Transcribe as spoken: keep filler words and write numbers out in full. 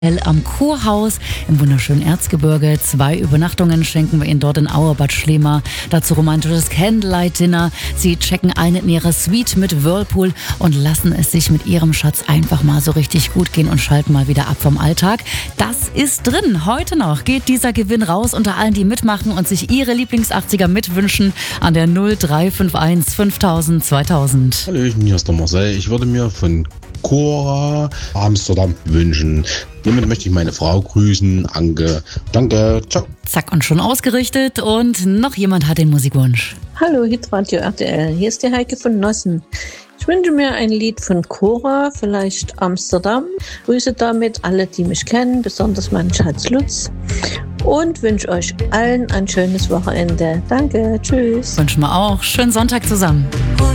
am Kurhaus im wunderschönen Erzgebirge. Zwei Übernachtungen schenken wir Ihnen dort in Auerbad Schlema. Dazu romantisches Candlelight-Dinner. Sie checken ein in Ihrer Suite mit Whirlpool und lassen es sich mit Ihrem Schatz einfach mal so richtig gut gehen und schalten mal wieder ab vom Alltag. Das ist drin. Heute noch geht dieser Gewinn raus unter allen, die mitmachen und sich ihre Lieblings-achtziger mitwünschen an der null drei fünf eins fünftausend zweitausend. Hallöchen, hier ist der Marcel. Ich würde mir von Cora Amsterdam wünschen. Hiermit möchte ich meine Frau grüßen. Anke. Danke. Ciao. Zack, und schon ausgerichtet. Und noch jemand hat den Musikwunsch. Hallo, Hitradio R T L. Hier ist die Heike von Nossen. Ich wünsche mir ein Lied von Cora, vielleicht Amsterdam. Grüße damit alle, die mich kennen, besonders meinen Schatz Lutz. Und wünsche euch allen ein schönes Wochenende. Danke, tschüss. Wünschen wir auch. Schönen Sonntag zusammen.